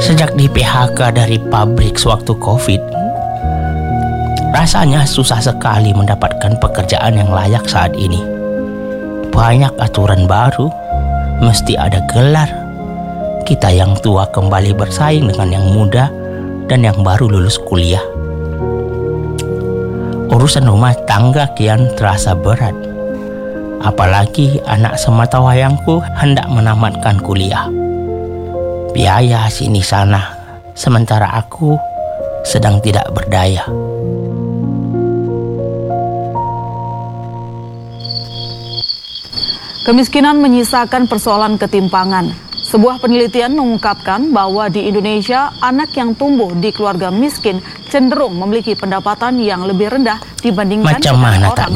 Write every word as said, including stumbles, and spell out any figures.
Sejak di P H K dari pabrik sewaktu COVID, rasanya susah sekali mendapatkan pekerjaan yang layak saat ini. Banyak aturan baru, mesti ada gelar. Kita yang tua kembali bersaing dengan yang muda dan yang baru lulus kuliah. Urusan rumah tangga kian terasa berat. Apalagi anak sematawayangku hendak menamatkan kuliah. Biaya sini sana, sementara aku sedang tidak berdaya. Kemiskinan menyisakan persoalan ketimpangan. Sebuah penelitian mengungkapkan bahwa di Indonesia, anak yang tumbuh di keluarga miskin cenderung memiliki pendapatan yang lebih rendah dibandingkan Macam mana orang